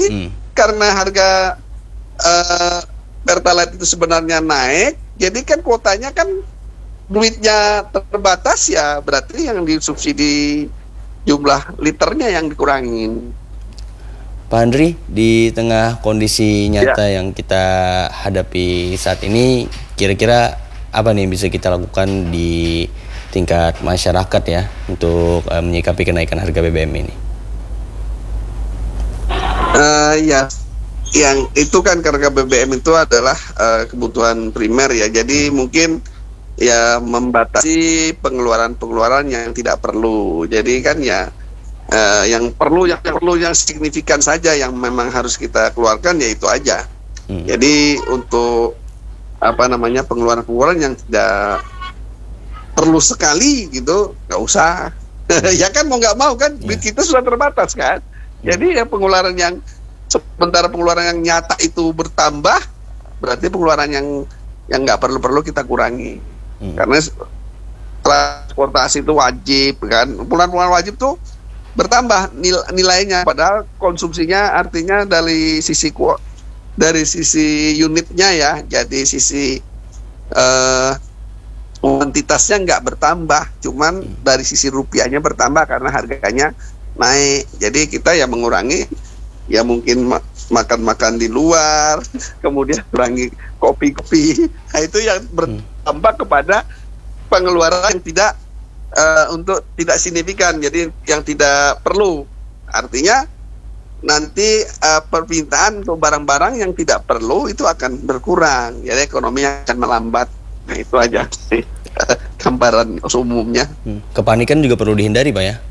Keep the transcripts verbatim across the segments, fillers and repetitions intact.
Jadi hmm. karena harga uh, Pertalite itu sebenarnya naik, jadi kan kuotanya kan duitnya terbatas ya, berarti yang disubsidi jumlah liternya yang dikurangin. Pak Andri, di tengah kondisi nyata ya. yang kita hadapi saat ini, kira-kira apa nih bisa kita lakukan di tingkat masyarakat ya untuk uh, menyikapi kenaikan harga B B M ini? Uh, ya, yang itu kan harga B B M itu adalah uh, kebutuhan primer ya, jadi mungkin ya membatasi pengeluaran-pengeluaran yang tidak perlu. Jadi kan ya uh, yang perlu yang perlu yang signifikan saja yang memang harus kita keluarkan ya itu aja. Hmm. Jadi untuk apa namanya pengeluaran-pengeluaran yang tidak perlu sekali gitu nggak usah. Ya kan mau nggak mau kan duit kita sudah terbatas kan. Jadi ya pengeluaran yang sementara pengeluaran yang nyata itu bertambah, berarti pengeluaran yang yang nggak perlu-perlu kita kurangi. Hmm. Karena transportasi itu wajib kan, pengeluaran wajib tuh bertambah nil, nilainya, padahal konsumsinya artinya dari sisi dari sisi unitnya ya, jadi sisi uh, kuantitasnya nggak bertambah, cuman hmm. dari sisi rupiahnya bertambah karena harganya naik. Jadi kita ya mengurangi ya mungkin ma- makan-makan di luar, kemudian kurangi kopi-kopi, nah itu yang bertambah kepada pengeluaran yang tidak uh, untuk tidak signifikan, jadi yang tidak perlu. Artinya nanti uh, permintaan untuk barang-barang yang tidak perlu itu akan berkurang, jadi ekonomi akan melambat. Nah itu aja sih gambaran umumnya. Hmm. Kepanikan juga perlu dihindari, Pak ya?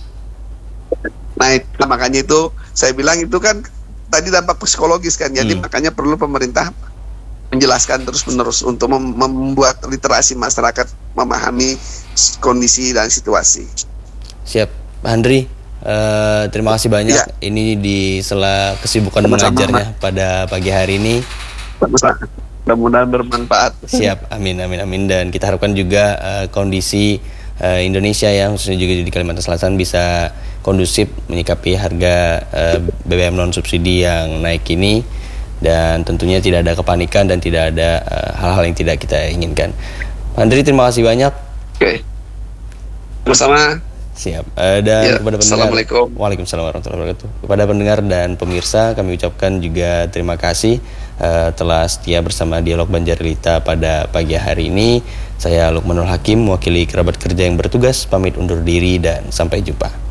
Nah itu, makanya itu saya bilang itu kan tadi dampak psikologis kan, jadi hmm. makanya perlu pemerintah menjelaskan terus-menerus untuk mem- membuat literasi masyarakat memahami kondisi dan situasi. Siap, Pak Andri, uh, terima kasih banyak. Ya. Ini di sela kesibukan sama-sama mengajarnya pada pagi hari ini. Mudah-mudahan bermanfaat. Siap, amin, amin, amin. Dan kita harapkan juga uh, kondisi uh, Indonesia ya, khususnya juga di Kalimantan Selatan bisa kondusif menyikapi harga uh, B B M non subsidi yang naik ini, dan tentunya tidak ada kepanikan dan tidak ada uh, hal-hal yang tidak kita inginkan. Pak Andri, terima kasih banyak. Oke, bersama. Siap. Uh, dan ya, kepada pendengar, Assalamualaikum. Waalaikumsalam warahmatullahi wabarakatuh. Kepada pendengar dan pemirsa, kami ucapkan juga terima kasih uh, telah setia bersama Dialog Banjarlita pada pagi hari ini. Saya Lukmanul Hakim, mewakili kerabat kerja yang bertugas, pamit undur diri dan sampai jumpa.